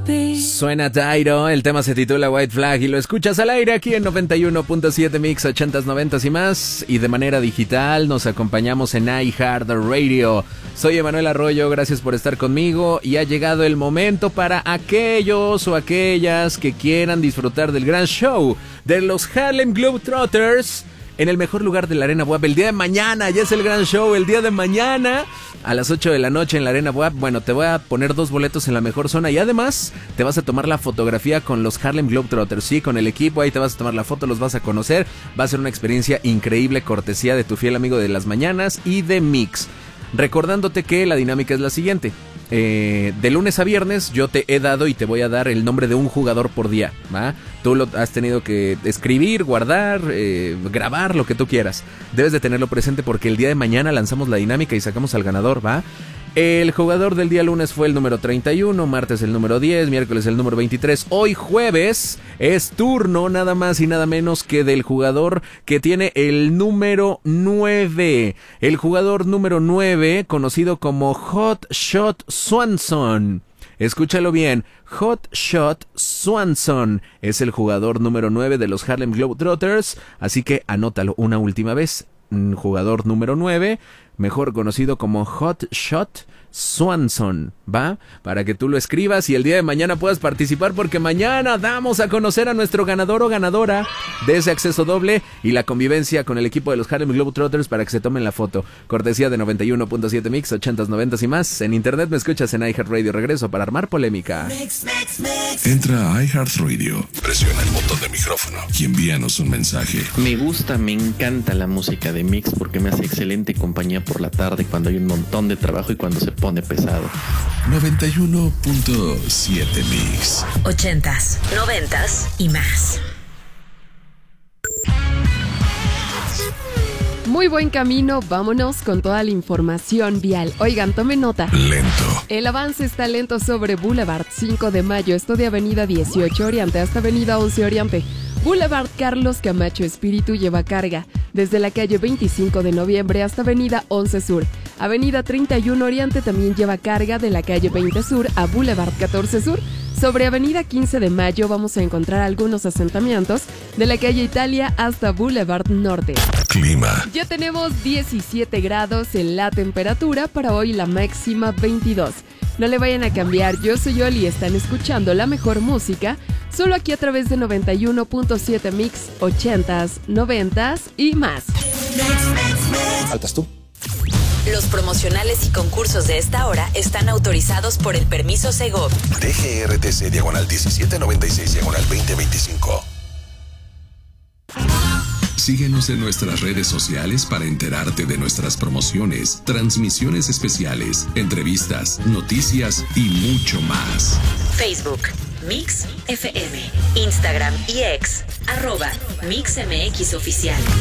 Suena Tyro, el tema se titula White Flag y lo escuchas al aire aquí en 91.7 Mix 80s, 90s y más. Y de manera digital nos acompañamos en iHeartRadio. Soy Emanuel Arroyo, gracias por estar conmigo y ha llegado el momento para aquellos o aquellas que quieran disfrutar del gran show de los Harlem Globetrotters en el mejor lugar de la Arena Buap el día de mañana. Ya es el gran show el día de mañana a las 8 de la noche en la Arena Buap. Bueno, te voy a poner 2 boletos en la mejor zona y además te vas a tomar la fotografía con los Harlem Globetrotters, sí, con el equipo. Ahí te vas a tomar la foto, los vas a conocer. Va a ser una experiencia increíble, cortesía de tu fiel amigo de las mañanas y de Mix. Recordándote que la dinámica es la siguiente. De lunes a viernes yo te he dado y te voy a dar el nombre de un jugador por día, ¿va? Tú lo has tenido que escribir, guardar, grabar, lo que tú quieras. Debes de tenerlo presente porque el día de mañana lanzamos la dinámica y sacamos al ganador, ¿va? El jugador del día lunes fue el número 31, martes el número 10, miércoles el número 23. Hoy jueves es turno nada más y nada menos que del jugador que tiene el número 9. El jugador número 9, conocido como Hot Shot Swanson. Escúchalo bien, Hot Shot Swanson es el jugador número 9 de los Harlem Globetrotters, así que anótalo una última vez. Jugador número 9, mejor conocido como Hot Shot Swanson, ¿va? Para que tú lo escribas y el día de mañana puedas participar porque mañana damos a conocer a nuestro ganador o ganadora de ese acceso doble y la convivencia con el equipo de los Harlem Globetrotters para que se tomen la foto. Cortesía de 91.7 Mix, 80s, 90s y más. En internet me escuchas en iHeartRadio. Regreso para armar polémica. Entra a iHeartRadio, presiona el botón de micrófono y envíanos un mensaje. Me gusta, me encanta la música de Mix porque me hace excelente compañía por la tarde cuando hay un montón de trabajo y cuando se pone pesado. 91.7 Mix. 80s, 90s y más. Muy buen camino, vámonos con toda la información vial. Oigan, tomen nota. Lento. El avance está lento sobre Boulevard 5 de Mayo, esto de Avenida 18 Oriente hasta Avenida 11 Oriente. Boulevard Carlos Camacho Espíritu lleva carga desde la calle 25 de Noviembre hasta Avenida 11 Sur. Avenida 31 Oriente también lleva carga de la calle 20 Sur a Boulevard 14 Sur. Sobre Avenida 15 de Mayo vamos a encontrar algunos asentamientos de la calle Italia hasta Boulevard Norte. Clima. Ya tenemos 17 grados en la temperatura, para hoy la máxima 22. No le vayan a cambiar, yo soy Oli y están escuchando la mejor música, solo aquí a través de 91.7 Mix, 80s, 90s y más. ¿Faltas tú? Los promocionales y concursos de esta hora están autorizados por el permiso Segov. DGRTC /1796/2025. Síguenos en nuestras redes sociales para enterarte de nuestras promociones, transmisiones especiales, entrevistas, noticias y mucho más. Facebook, Mix FM, Instagram y X, @MixMX Oficial.